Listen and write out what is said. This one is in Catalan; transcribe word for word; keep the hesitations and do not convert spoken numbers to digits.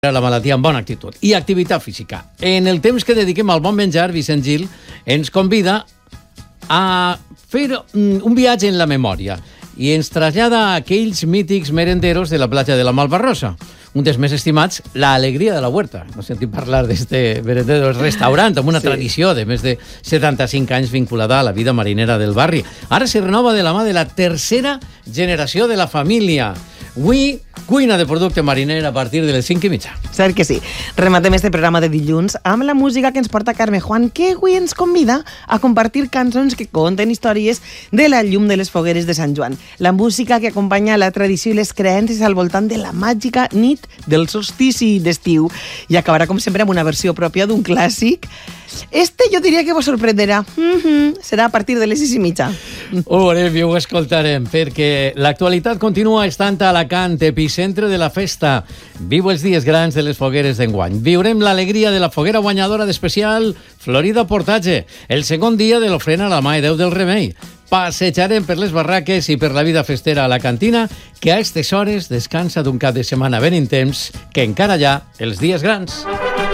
la malaltia amb bona actitud i activitat física. En el temps que dediquem al bon menjar, Vicent Gil ens convida a fer un viatge en la memòria i ens trasllada a aquells mítics merenderos de la platja de la Malvarrosa. Un dels més estimats, la Alegria de la Huerta. No sentim parlar d'este merendero, restaurant amb una sí. tradició de més de setanta-cinc anys vinculada a la vida marinera del barri. Ara se renova de la mà de la tercera generació de la família. Avui, cuina de producte mariner a partir de les cinc i mitja. Cert que sí. Rematem este programa de dilluns amb la música que ens porta Carme Juan, que avui ens convida a compartir cançons que conten històries de la llum de les fogueres de Sant Joan. La música que acompanya la tradició i les creences al voltant de la màgica nit del solstici d'estiu. I acabarà, com sempre, amb una versió pròpia d'un clàssic. Este jo diria que vos sorprenderà. Mm-hmm. Serà a partir de les sis i mitja. Ho veurem i ho escoltarem, perquè l'actualitat continua estant a Alacant, epicentre de la festa. Viu els dies grans de les fogueres d'enguany. Viurem l'alegria de la foguera guanyadora d'especial Florida Portatge, el segon dia de l'ofrena a la Mare de Déu del Remei. Passejarem per les barraques i per la vida festera a la cantina, que a aquestes hores descansa d'un cap de setmana ben intens, que encara hi ha els dies grans.